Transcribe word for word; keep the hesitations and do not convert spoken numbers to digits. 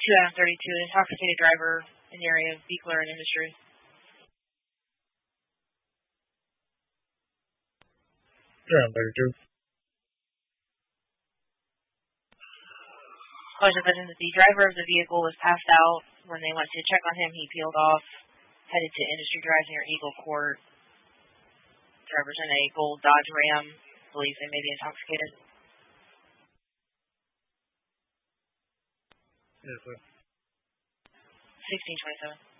two out of thirty-two, intoxicated driver in the area of Beekler and Industry. two out of thirty-two. College division that the driver of the vehicle was passed out. When they went to check on him, he peeled off, headed to Industry Drive near Eagle Court. Driver's in a gold Dodge Ram. Believes they may be intoxicated. Yes, sir. sixteen twenty-seven.